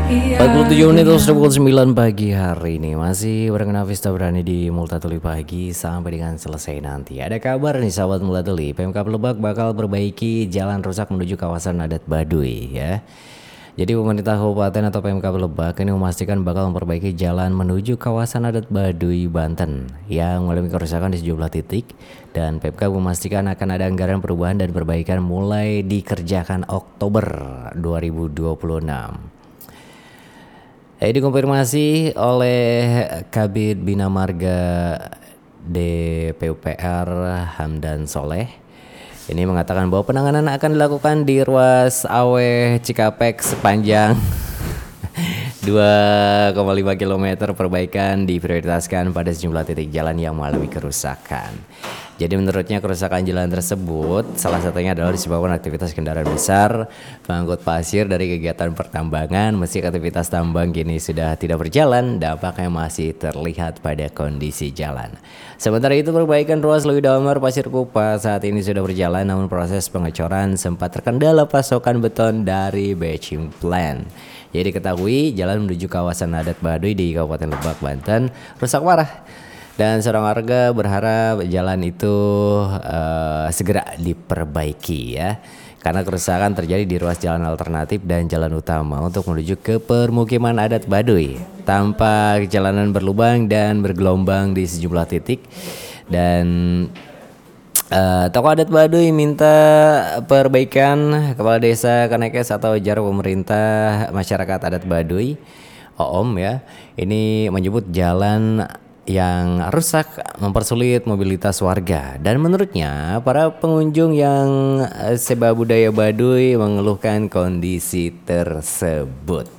47 menit terus pukul 9 pagi hari ini. Masih bareng Nafis Tabrani di Multatuli Pagi sampai dengan selesai nanti. Ada kabar nih sahabat Multatuli, Pemkab Lebak bakal perbaiki jalan rusak menuju kawasan adat Baduy ya. Jadi pemerintah kabupaten atau Pemkab Lebak ini memastikan bakal memperbaiki jalan menuju kawasan adat Baduy, Banten yang mengalami kerusakan di sejumlah titik, dan Pemkab memastikan akan ada anggaran perubahan dan perbaikan mulai dikerjakan Oktober 2026. Dikonfirmasi oleh Kabid Bina Marga DPUPR Hamdan Soleh. Ini mengatakan bahwa penanganan akan dilakukan di ruas Awe Cikampek sepanjang 2,5 km. Perbaikan diprioritaskan pada sejumlah titik jalan yang mengalami kerusakan. Jadi menurutnya kerusakan jalan tersebut salah satunya adalah disebabkan aktivitas kendaraan besar mengangkut pasir dari kegiatan pertambangan. Meski aktivitas tambang kini sudah tidak berjalan, dampaknya masih terlihat pada kondisi jalan. Sementara itu perbaikan ruas Lewi Dalmar Pasir Kupa saat ini sudah berjalan, namun proses pengecoran sempat terkendala pasokan beton dari batching plant. Jadi diketahui jalan menuju kawasan adat Baduy di Kabupaten Lebak, Banten rusak parah. Dan seorang warga berharap jalan itu segera diperbaiki ya. Karena kerusakan terjadi di ruas jalan alternatif dan jalan utama untuk menuju ke permukiman adat Baduy. Tampak jalanan berlubang dan bergelombang di sejumlah titik. Dan tokoh adat Baduy minta perbaikan. Kepala Desa Kanekes atau jar pemerintah masyarakat adat Baduy, OOM ya, ini menyebut jalan yang rusak mempersulit mobilitas warga, dan menurutnya para pengunjung yang seba budaya Baduy mengeluhkan kondisi tersebut.